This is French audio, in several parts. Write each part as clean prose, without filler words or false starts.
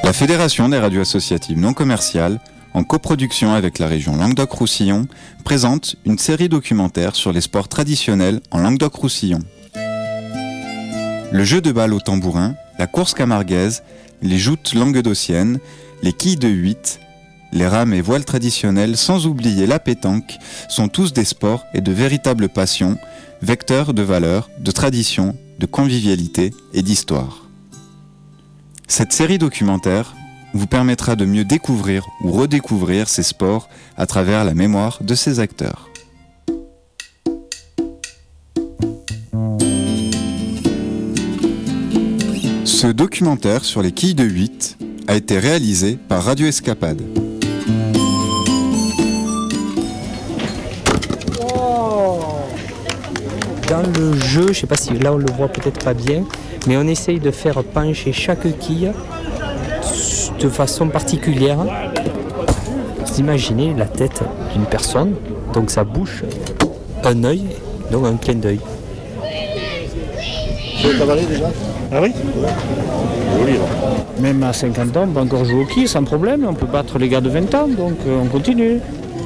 La Fédération des radios associatives non commerciales, en coproduction avec la région Languedoc-Roussillon, présente une série documentaire sur les sports traditionnels en Languedoc-Roussillon. Le jeu de balle au tambourin, la course camarguaise, les joutes languedociennes, les quilles de 8, les rames et voiles traditionnelles, sans oublier la pétanque, sont tous des sports et de véritables passions, vecteurs de valeurs, de traditions, de convivialité et d'histoire. Cette série documentaire vous permettra de mieux découvrir ou redécouvrir ces sports à travers la mémoire de ses acteurs. Ce documentaire sur les quilles de 8 a été réalisé par Radio Escapade. Dans le jeu, je ne sais pas si là on le voit peut-être pas bien, mais on essaye de faire pencher chaque quille de façon particulière. Vous imaginez la tête d'une personne, donc sa bouche, un œil, donc un clin d'œil. Vous avez cavalé déjà ? Ah oui ? Joli, là. Même à 50 ans, on peut encore jouer au quilles sans problème. On peut battre les gars de 20 ans, donc on continue.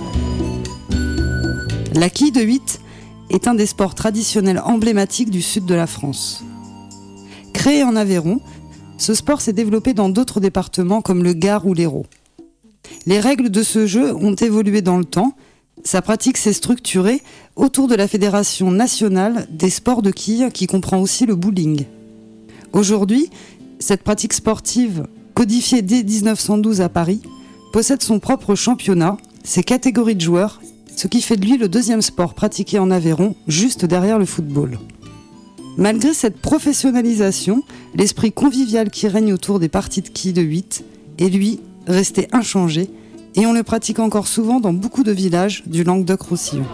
La quille de 8 est un des sports traditionnels emblématiques du sud de la France. Créé en Aveyron, ce sport s'est développé dans d'autres départements comme le Gard ou l'Hérault. Les règles de ce jeu ont évolué dans le temps. Sa pratique s'est structurée autour de la Fédération nationale des sports de quilles qui comprend aussi le bowling. Aujourd'hui, cette pratique sportive, codifiée dès 1912 à Paris, possède son propre championnat, ses catégories de joueurs, ce qui fait de lui le deuxième sport pratiqué en Aveyron, juste derrière le football. Malgré cette professionnalisation, l'esprit convivial qui règne autour des parties de quilles de 8 est lui resté inchangé et on le pratique encore souvent dans beaucoup de villages du Languedoc-Roussillon.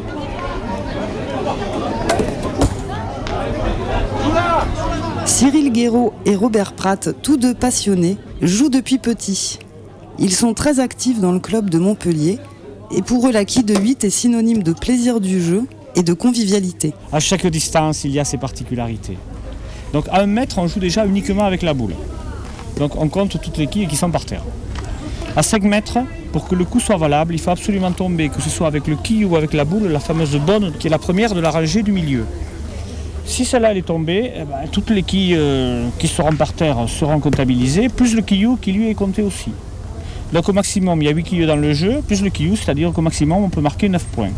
Cyril Guéraud et Robert Pratt, tous deux passionnés, jouent depuis petit. Ils sont très actifs dans le club de Montpellier et pour eux la quille de 8 est synonyme de plaisir du jeu et de convivialité. À chaque distance, il y a ses particularités. Donc à 1 mètre, on joue déjà uniquement avec la boule. Donc on compte toutes les quilles qui sont par terre. À 5 mètres, pour que le coup soit valable, il faut absolument tomber, que ce soit avec le quille ou avec la boule, la fameuse bonne qui est la première de la rangée du milieu. Si celle-là elle est tombée, toutes les quilles qui seront par terre seront comptabilisées, plus le quillou qui lui est compté aussi. Donc au maximum, il y a 8 quilles dans le jeu, plus le quillou, c'est-à-dire qu'au maximum, on peut marquer 9 points.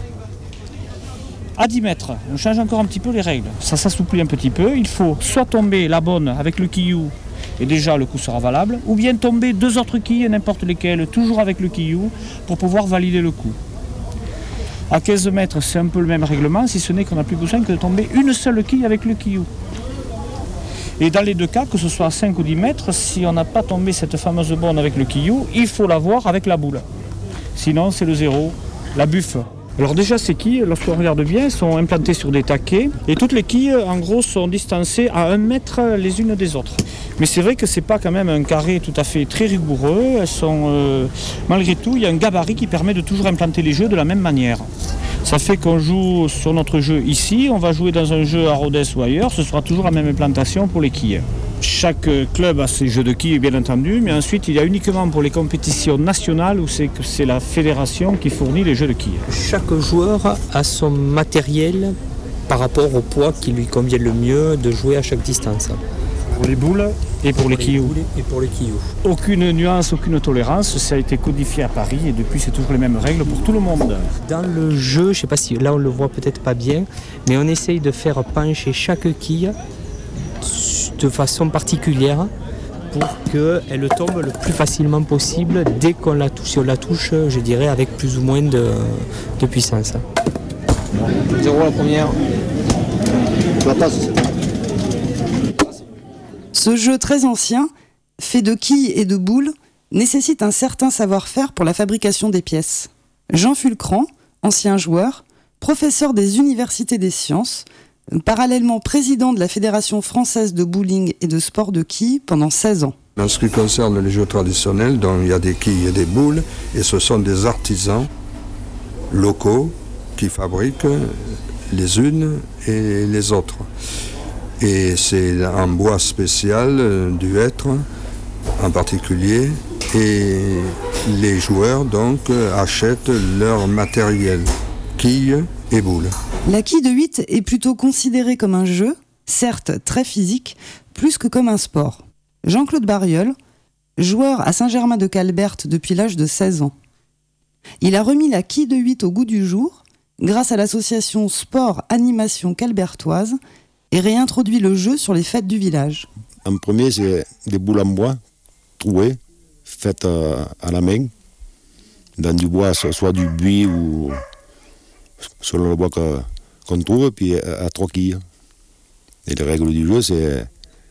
À 10 mètres, on change encore un petit peu les règles. Ça s'assouplit un petit peu. Il faut soit tomber la bonne avec le quillou, et déjà le coup sera valable, ou bien tomber 2 autres quilles, n'importe lesquelles, toujours avec le quillou, pour pouvoir valider le coup. À 15 mètres, c'est un peu le même règlement, si ce n'est qu'on n'a plus besoin que de tomber une seule quille avec le quillou. Et dans les deux cas, que ce soit à 5 ou 10 mètres, si on n'a pas tombé cette fameuse bonne avec le quillou, il faut l'avoir avec la boule. Sinon, c'est le 0, la buffe. Alors déjà, ces quilles, lorsqu'on regarde bien, sont implantées sur des taquets. Et toutes les quilles, en gros, sont distancées à 1 mètre les unes des autres. Mais c'est vrai que c'est pas quand même un carré tout à fait très rigoureux. Elles sont, malgré tout, il y a un gabarit qui permet de toujours implanter les jeux de la même manière. Ça fait qu'on joue sur notre jeu ici, on va jouer dans un jeu à Rodez ou ailleurs, ce sera toujours la même implantation pour les quilles. Chaque club a ses jeux de quilles, bien entendu, mais ensuite il y a uniquement pour les compétitions nationales où c'est la fédération qui fournit les jeux de quilles. Chaque joueur a son matériel par rapport au poids qui lui convient le mieux de jouer à chaque distance. Pour les boules et pour les quilloux. Et pour les quilloux. Aucune nuance, aucune tolérance, ça a été codifié à Paris et depuis c'est toujours les mêmes règles pour tout le monde. Dans le jeu, je ne sais pas si là on le voit peut-être pas bien, mais on essaye de faire pencher chaque quille de façon particulière pour qu'elle tombe le plus facilement possible dès qu'on la touche. Si on la touche, je dirais, avec plus ou moins de puissance. 0 la première. La passe. Ce jeu très ancien, fait de quilles et de boules, nécessite un certain savoir-faire pour la fabrication des pièces. Jean Fulcran, ancien joueur, professeur des universités des sciences, parallèlement président de la Fédération française de bowling et de sport de quilles pendant 16 ans. En ce qui concerne les jeux traditionnels, donc il y a des quilles et des boules, et ce sont des artisans locaux qui fabriquent les unes et les autres. Et c'est un bois spécial du hêtre en particulier, et les joueurs donc achètent leur matériel, quilles et boules. La quille de 8 est plutôt considérée comme un jeu, certes très physique, plus que comme un sport. Jean-Claude Bariol, joueur à Saint-Germain-de-Calberte depuis l'âge de 16 ans. Il a remis la quille de 8 au goût du jour grâce à l'association Sport Animation Calbertoise et réintroduit le jeu sur les fêtes du village. En premier, c'est des boules en bois, trouées, faites à la main, dans du bois, soit du buis ou selon le bois qu'on trouve, puis à 3 quilles. Et les règles du jeu, c'est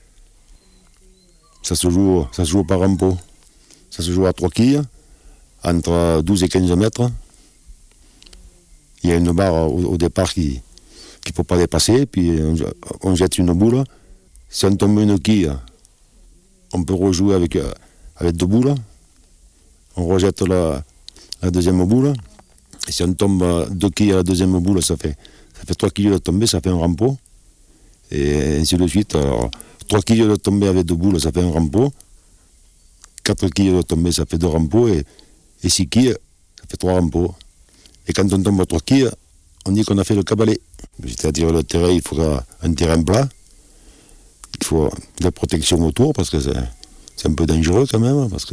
ça se joue par un pot. Ça se joue à 3 quilles, entre 12 et 15 mètres. Il y a une barre au départ qu'il ne faut pas dépasser, puis on jette une boule. Si on tombe une quille, on peut rejouer avec 2 boules. On rejette la deuxième boule. Et si on tombe 2 quilles à la deuxième boule, ça fait 3 quilles de tomber, ça fait un rampeau. Et ainsi de suite. Alors, 3 quilles de tomber avec 2 boules, ça fait un rampeau. 4 quilles de tomber, ça fait 2 rampeaux. Et 6 quilles, ça fait 3 rampeaux. Et quand on tombe à 3 quilles, on dit qu'on a fait le cabalet. C'est-à-dire le terrain, il faudra un terrain plat. Il faut de la protection autour parce que c'est un peu dangereux quand même. Parce que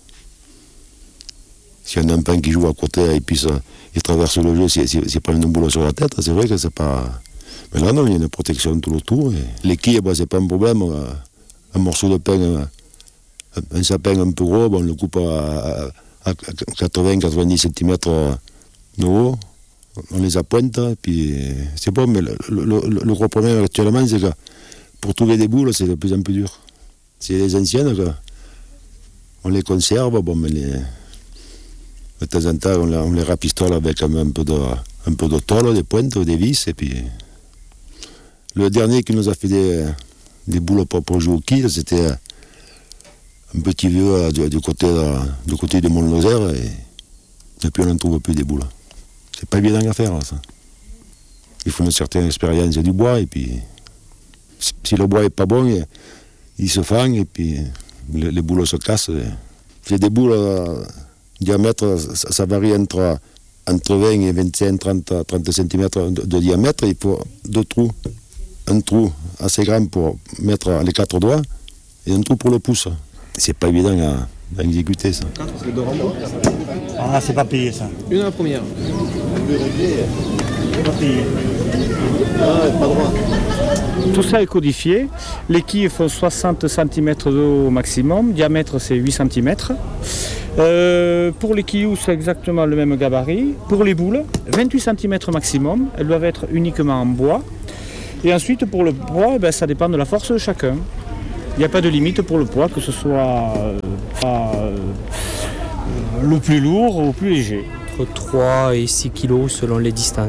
si on a un pain qui joue à côté et puis il traverse le jeu, s'il prend une boule sur la tête, c'est vrai que c'est pas. Mais là, non, il y a une protection tout autour. Et les quilles, c'est pas un problème. Un morceau de pain, un sapin un peu gros, on le coupe à 80-90 cm de haut. On les appointe, et puis c'est bon, mais le gros problème actuellement, c'est que pour trouver des boules, c'est de plus en plus dur. C'est les anciennes, on les conserve, bon, mais de temps en temps, on les rapistole avec un peu de tôle, des pointes, des vis, et puis le dernier qui nous a fait des boules pour jouer au quilles, c'était un petit vieux du côté de Mont-Lozère, et depuis on n'en trouve plus des boules. C'est pas évident à faire, ça. Il faut une certaine expérience du bois, et puis si le bois est pas bon, il se fend, et puis les boules se cassent. C'est des boules diamètre, ça varie entre 20 et 25, 30 cm de diamètre. Il faut 2 trous. Un trou assez grand pour mettre les 4 doigts, et un trou pour le pouce. C'est pas évident à exécuter, ça. Ah, c'est pas payé, ça. Une à la première. C'est pas payé. Ah, pas droit. Tout ça est codifié. Les quilles font 60 cm de haut au maximum. Diamètre, c'est 8 cm. Pour les quilles, c'est exactement le même gabarit. Pour les boules, 28 cm maximum. Elles doivent être uniquement en bois. Et ensuite, pour le poids, ça dépend de la force de chacun. Il n'y a pas de limite pour le poids, que ce soit le plus lourd ou le plus léger. Entre 3 et 6 kg selon les distances.